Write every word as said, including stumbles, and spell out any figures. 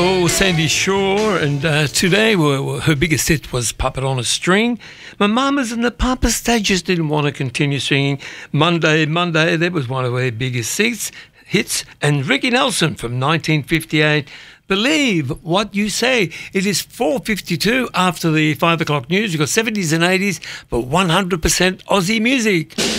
Oh, Sandy Shaw, and uh, today well, well, her biggest hit was Puppet on a String. My mamas and the papas, they just didn't want to continue singing. Monday, Monday, that was one of her biggest hits. hits. And Ricky Nelson from nineteen fifty-eight, Believe What You Say. It is four fifty-two after the five o'clock news. You've got seventies and eighties, but one hundred percent Aussie music.